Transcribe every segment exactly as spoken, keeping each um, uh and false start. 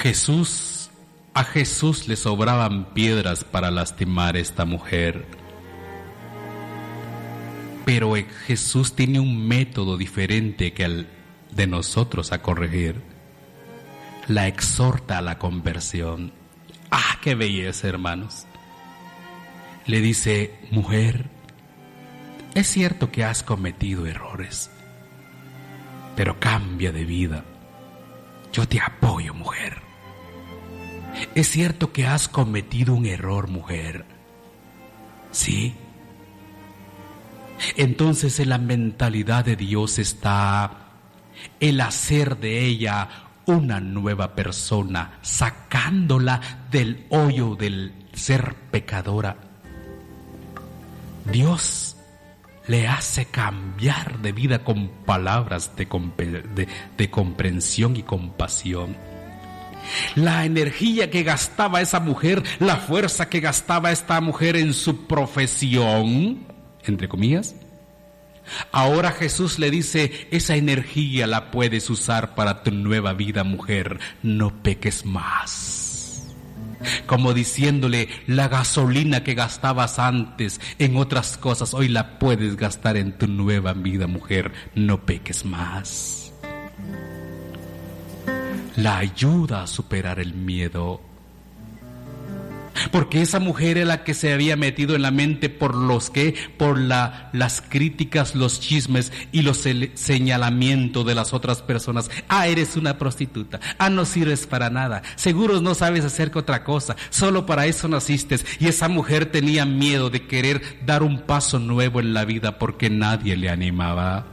Jesús, a Jesús le sobraban piedras para lastimar a esta mujer. Pero Jesús tiene un método diferente que el de nosotros a corregir. La exhorta a la conversión. ¡Ah, qué belleza, hermanos! Le dice: mujer, es cierto que has cometido errores, pero cambia de vida. Yo te apoyo, mujer. Es cierto que has cometido un error, mujer. ¿Sí? Entonces en la mentalidad de Dios está el hacer de ella una nueva persona, sacándola del hoyo del ser pecadora. Dios le hace cambiar de vida con palabras de, de, de comprensión y compasión. La energía que gastaba esa mujer, la fuerza que gastaba esta mujer en su profesión, entre comillas, ahora Jesús le dice: esa energía la puedes usar para tu nueva vida, mujer, no peques más. Como diciéndole: la gasolina que gastabas antes en otras cosas, hoy la puedes gastar en tu nueva vida, mujer, no peques más. La ayuda a superar el miedo. Porque esa mujer es la que se había metido en la mente por los que, por la, las críticas, los chismes y los señalamientos de las otras personas. Ah, eres una prostituta. Ah, no sirves para nada. Seguro no sabes hacer que otra cosa. Solo para eso naciste. Y esa mujer tenía miedo de querer dar un paso nuevo en la vida porque nadie le animaba.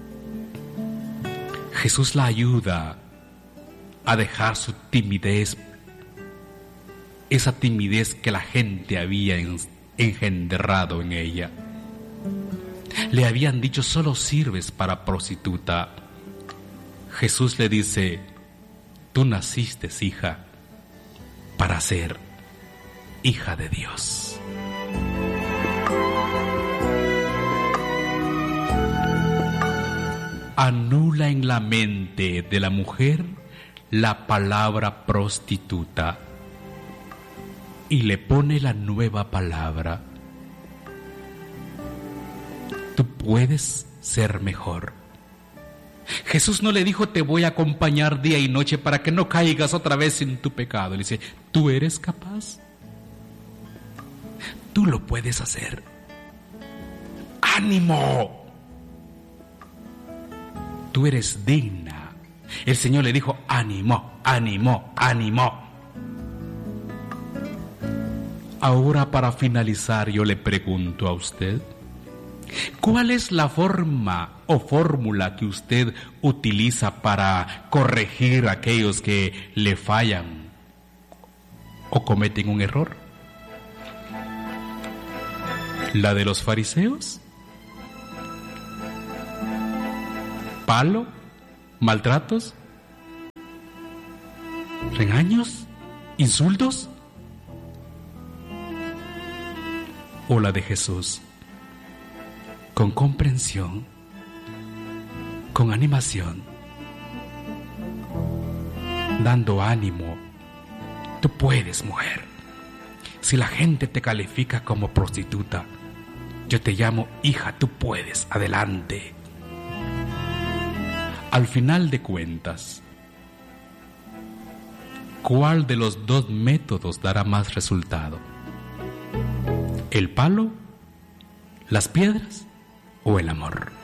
Jesús la ayuda a dejar su timidez, esa timidez que la gente había engendrado en ella. Le habían dicho: solo sirves para prostituta. Jesús le dice: tú naciste, hija, para ser hija de Dios. Anula en la mente de la mujer la palabra prostituta y le pone la nueva palabra: tú puedes ser mejor. Jesús no le dijo: te voy a acompañar día y noche para que no caigas otra vez en tu pecado. Le dice: tú eres capaz, tú lo puedes hacer. ¡Ánimo! Tú eres digna. El Señor le dijo: ánimo, ánimo, ánimo. Ahora, para finalizar, yo le pregunto a usted: ¿cuál es la forma o fórmula que usted utiliza para corregir a aquellos que le fallan o cometen un error? ¿La de los fariseos? ¿Palo? ¿Maltratos? ¿Regaños? ¿Insultos? ¿O la de Jesús? Con comprensión, con animación, dando ánimo. Tú puedes, mujer. Si la gente te califica como prostituta, yo te llamo hija, tú puedes, adelante. Al final de cuentas, ¿cuál de los dos métodos dará más resultado? ¿El palo, las piedras o el amor?